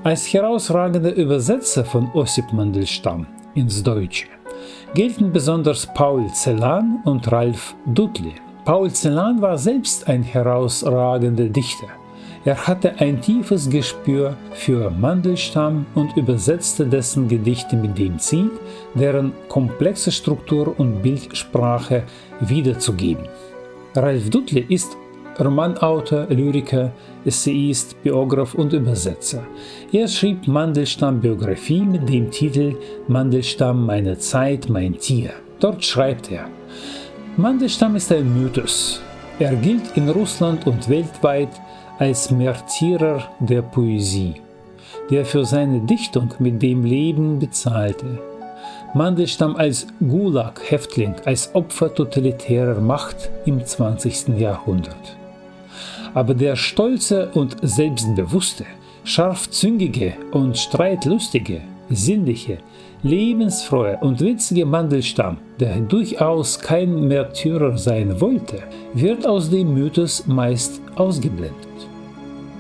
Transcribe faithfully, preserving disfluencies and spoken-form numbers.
Als herausragende Übersetzer von Ossip Mandelstam ins Deutsche gelten besonders Paul Celan und Ralf Dudley. Paul Celan war selbst ein herausragender Dichter. Er hatte ein tiefes Gespür für Mandelstam und übersetzte dessen Gedichte mit dem Ziel, deren komplexe Struktur und Bildsprache wiederzugeben. Ralf Dudley ist Romanautor, Lyriker, Essayist, Biograf und Übersetzer. Er schrieb Mandelstam-Biografie mit dem Titel Mandelstam, meine Zeit, mein Tier. Dort schreibt er: Mandelstam ist ein Mythos. Er gilt in Russland und weltweit als Märtyrer der Poesie, der für seine Dichtung mit dem Leben bezahlte. Mandelstam als Gulag-Häftling, als Opfer totalitärer Macht im zwanzigsten Jahrhundert. Aber der stolze und selbstbewusste, scharfzüngige und streitlustige, sinnliche, lebensfrohe und witzige Mandelstam, der durchaus kein Märtyrer sein wollte, wird aus dem Mythos meist ausgeblendet.